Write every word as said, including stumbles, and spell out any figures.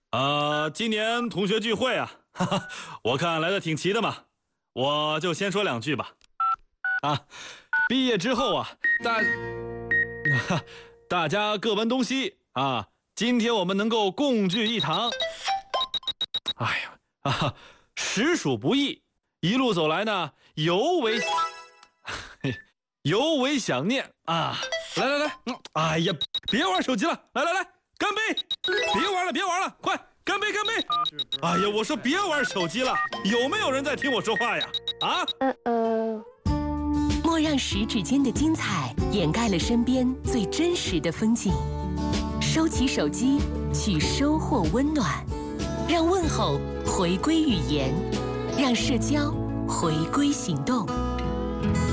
呃，今年同学聚会啊，哈哈，我看来的挺齐的嘛，我就先说两句吧。啊，毕业之后啊，大，大家各奔东西啊，今天我们能够共聚一堂，哎呀啊，实属不易。一路走来呢，尤为，尤为想念啊！来来来，嗯，哎呀，别玩手机了，来来来，干杯！别玩了，别玩了，快干杯干杯！哎呀，我说别玩手机了，有没有人在听我说话呀？啊？ 呃呃。 莫让十指间的精彩掩盖了身边最真实的风景。收起手机，去收获温暖，让问候回归语言，让社交回归行动。